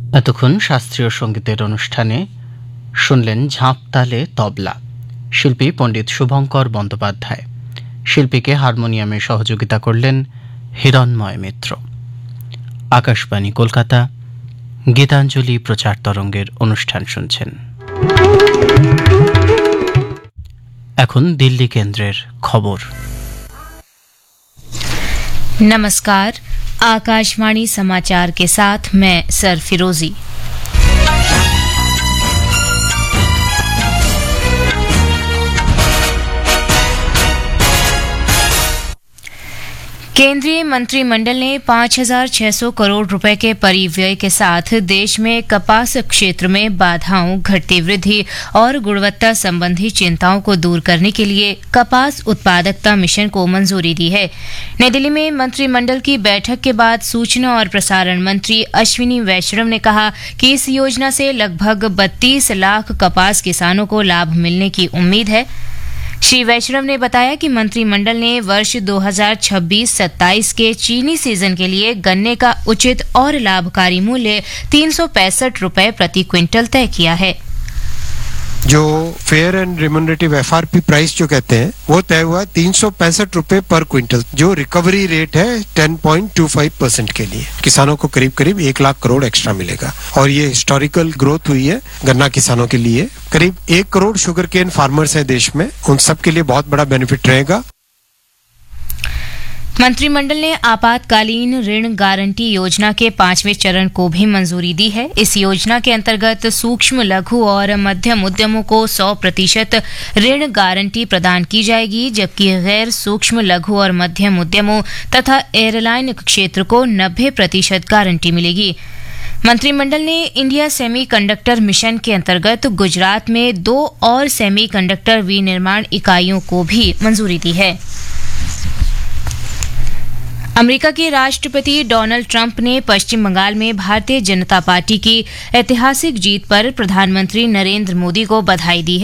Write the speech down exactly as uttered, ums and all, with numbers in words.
এতক্ষণ শাস্ত্রীয় সঙ্গীতের অনুষ্ঠানে শুনলেন ঝাঁপ তালে তবলা, শিল্পী পণ্ডিত শুভঙ্কর বন্দ্যোপাধ্যায়। শিল্পীকে হারমোনিয়ামে সহযোগিতা করলেন হিরণময় মিত্র। আকাশবাণী কলকাতা, গীতাঞ্জলি প্রচার তরঙ্গের অনুষ্ঠান শুনছেন। এখন দিল্লি কেন্দ্রের খবর। नमस्कार, आकाशवाणी समाचार के साथ मैं सरफिरोजी। केंद्रीय मंत्रिमंडल ने पाँच हजार छह सौ करोड़ रुपए के परिव्यय के साथ देश में कपास क्षेत्र में बाधाओं, घटती वृद्धि और गुणवत्ता संबंधी चिंताओं को दूर करने के लिए कपास उत्पादकता मिशन को मंजूरी दी है। नई दिल्ली में मंत्रिमंडल की बैठक के बाद सूचना और प्रसारण मंत्री अश्विनी वैष्णव ने कहा कि इस योजना से लगभग बत्तीस लाख कपास किसानों को लाभ मिलने की उम्मीद है। श्री वैष्णव ने बताया कि मंत्रिमंडल ने वर्ष दो हज़ार छब्बीस सत्ताईस के चीनी सीजन के लिए गन्ने का उचित और लाभकारी मूल्य तीन सौ पैंसठ रुपए प्रति क्विंटल तय किया है। जो fair and remunerative F R P price जो कहते हैं वो तय हुआ है तीन सौ पैंसठ रुपए पर क्विंटल, जो रिकवरी रेट है ten point two five percent के लिए किसानों को करीब करीब एक लाख करोड़ एक्स्ट्रा मिलेगा। और ये हिस्टोरिकल ग्रोथ हुई है गन्ना किसानों के लिए। करीब एक करोड़ शुगर केन फार्मर्स है देश में, उन सब के लिए बहुत बड़ा बेनिफिट रहेगा। मंत्रिमंडल ने आपातकालीन ऋण गारंटी योजना के पांचवें चरण को भी मंजूरी दी है। इस योजना के अंतर्गत सूक्ष्म, लघु और मध्यम उद्यमों को सौ प्रतिशत ऋण गारंटी प्रदान की जाएगी, जबकि गैर सूक्ष्म, लघु और मध्यम उद्यमों तथा एयरलाइन क्षेत्र को नब्बे प्रतिशत गारंटी मिलेगी। मंत्रिमंडल ने इंडिया सेमीकंडक्टर मिशन के अंतर्गत गुजरात में दो और सेमीकंडक्टर विनिर्माण इकाइयों को भी मंजूरी दी है। अमेरिका के राष्ट्रपति डोनाल्ड ट्रंप ने पश्चिम बंगाल में भारतीय जनता पार्टी की ऐतिहासिक जीत पर प्रधानमंत्री नरेंद्र मोदी को बधाई दी है।